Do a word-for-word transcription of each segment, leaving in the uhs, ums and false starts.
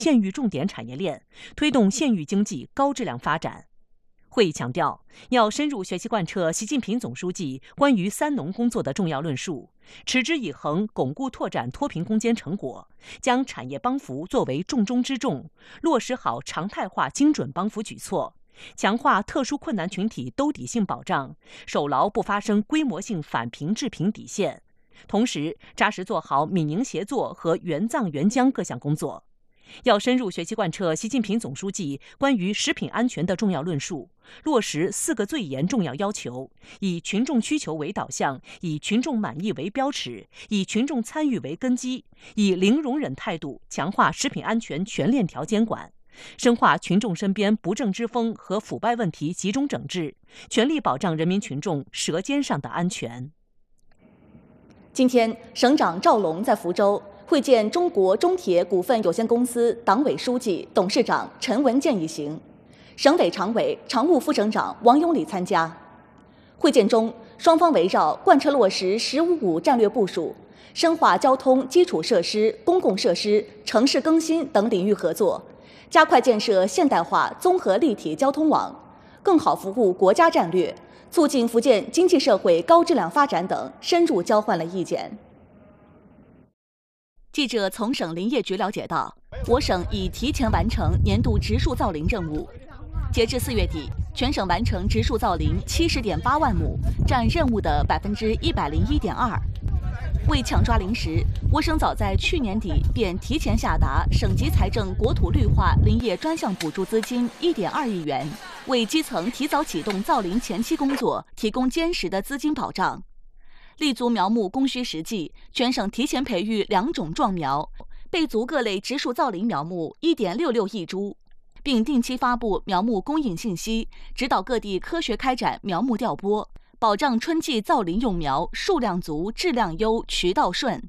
县域重点产业链，推动县域经济高质量发展。会议强调，要深入学习贯彻习近平总书记关于“三农”工作的重要论述，持之以恒巩固拓展脱贫攻坚成果，将产业帮扶作为重中之重，落实好常态化精准帮扶举措，强化特殊困难群体兜底性保障，守牢不发生规模性返贫致贫底线。同时，扎实做好闽宁协作和援藏援疆各项工作。要深入学习贯彻习近平总书记关于食品安全的重要论述，落实四个最严重要要求，以群众需求为导向，以群众满意为标尺，以群众参与为根基，以零容忍态度强化食品安全全链条监管，深化群众身边不正之风和腐败问题集中整治，全力保障人民群众舌尖上的安全。 今天，省长赵龙在福州会见中国中铁股份有限公司党委书记、董事长陈文健一行，省委常委、常务副省长王永礼参加。会见中，双方围绕贯彻落实“十五五”战略部署，深化交通基础设施、公共设施、城市更新等领域合作，加快建设现代化综合立体交通网，更好服务国家战略，促进福建经济社会高质量发展等深入交换了意见。记者从省林业局了解到，我省已提前完成年度植树造林任务。截至四月底，全省完成植树造林七十点八万亩，占任务的百分之一百零一点二。为抢抓临时，我省早在去年底便提前下达省级财政国土绿化林业专项补助资金一点二亿元，为基层提早启动造林前期工作提供坚实的资金保障。立足苗木供需实际，全省提前培育两种壮苗，备足各类植树造林苗木一点六六亿株，并定期发布苗木供应信息，指导各地科学开展苗木调拨，保障春季造林用苗数量足、质量优、渠道顺。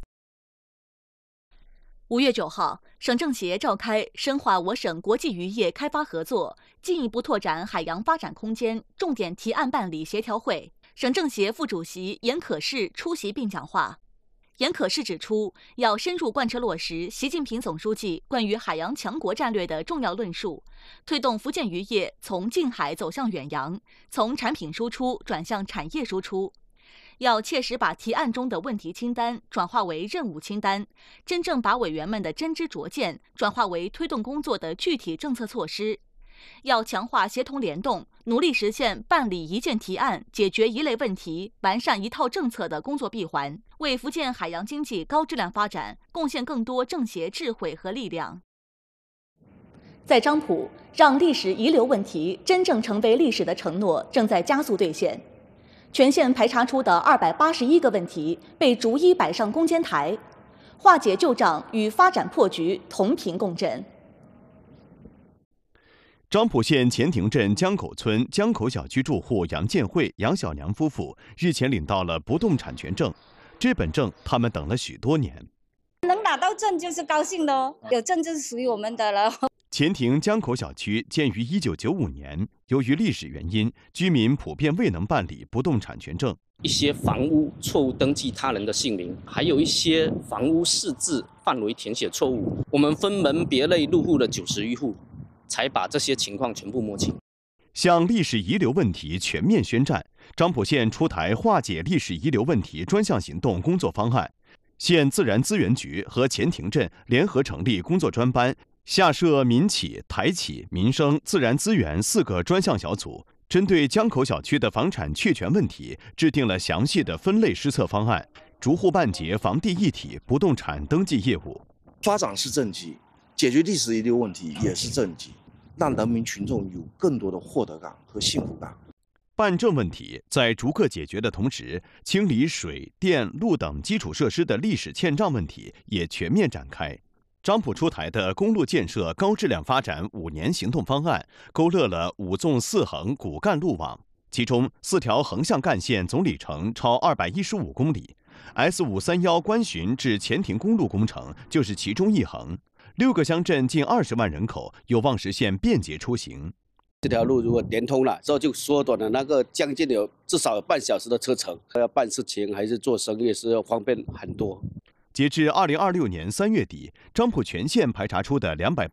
五月九号，省政协召开深化我省国际渔业开发合作，进一步拓展海洋发展空间重点提案办理协调会。省政协副主席严可士出席并讲话。严可士指出，要深入贯彻落实习近平总书记关于海洋强国战略的重要论述，推动福建渔业从近海走向远洋，从产品输出转向产业输出。要切实把提案中的问题清单转化为任务清单，真正把委员们的真知灼见转化为推动工作的具体政策措施。要强化协同联动，努力实现办理一件提案、解决一类问题、完善一套政策的工作闭环，为福建海洋经济高质量发展贡献更多政协智慧和力量。在漳浦，让历史遗留问题真正成为历史的承诺正在加速兑现。全县排查出的二百八十一个问题被逐一摆上攻坚台，化解旧账与发展破局同频共振。 漳浦县前亭镇江口村江口小区住户杨建慧、杨小娘夫妇日前领到了不动产权证，这本证他们等了许多年。 能拿到证就是高兴的哦，有证就是属于我们的了。 前亭江口小区建于一九九五年，由于历史原因，居民普遍未能办理不动产权证。 一些房屋错误登记他人的姓名，还有一些房屋市字范围填写错误，我们分门别类入户了九十余户。才把这些情况全部摸清。 向历史遗留问题全面宣战，漳浦县出台化解历史遗留问题专项行动工作方案，县自然资源局和前亭镇联合成立工作专班，下设民企、台企、民生、自然资源四个专项小组，针对江口小区的房产确权问题，制定了详细的分类施策方案，逐户办结房地一体不动产登记业务。 发展是政绩，解决历史遗留问题也是政绩。让人民群众有更多的获得感和幸福感。 办证问题在逐个解决的同时，清理水电路等基础设施的历史欠账问题也全面展开。漳浦出台的公路建设高质量发展五年行动方案，勾勒了五纵四横骨干路网，其中四条横向干线总里程超二百一十五公里 ，S 五三一官巡至前亭公路工程就是其中一横。六个乡镇近二十万人口有望实现便捷出行。 这条路如果连通了之后，就缩短了那个将近有至少有半小时的车程，要办事情还是做生意是要方便很多。 截至二零二六年三月底，漳浦全县排查出的两百